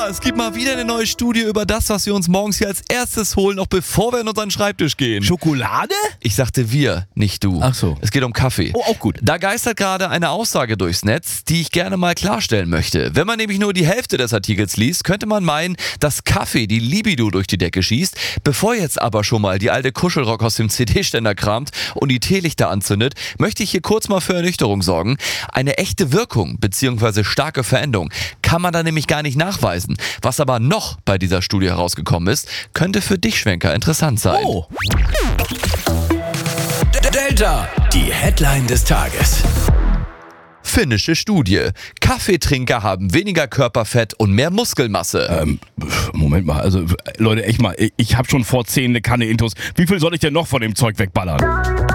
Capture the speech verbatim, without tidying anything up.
Ja, es gibt mal wieder eine neue Studie über das, was wir uns morgens hier als erstes holen, noch bevor wir an unseren Schreibtisch gehen. Schokolade? Ich sagte wir, nicht du. Ach so. Es geht um Kaffee. Oh, auch gut. Da geistert gerade eine Aussage durchs Netz, die ich gerne mal klarstellen möchte. Wenn man nämlich nur die Hälfte des Artikels liest, könnte man meinen, dass Kaffee die Libido durch die Decke schießt. Bevor jetzt aber schon mal die alte Kuschelrock aus dem C D-Ständer kramt und die Teelichter anzündet, möchte ich hier kurz mal für Ernüchterung sorgen. Eine echte Wirkung bzw. starke Veränderung kann man da nämlich gar nicht nachweisen. Was aber noch bei dieser Studie herausgekommen ist, könnte für dich, Schwenker, interessant sein. Oh. Delta, die Headline des Tages. Finnische Studie. Kaffeetrinker haben weniger Körperfett und mehr Muskelmasse. Ähm, Moment mal, also Leute, echt mal, ich habe schon vor zehn eine Kanne Intus. Wie viel soll ich denn noch von dem Zeug wegballern?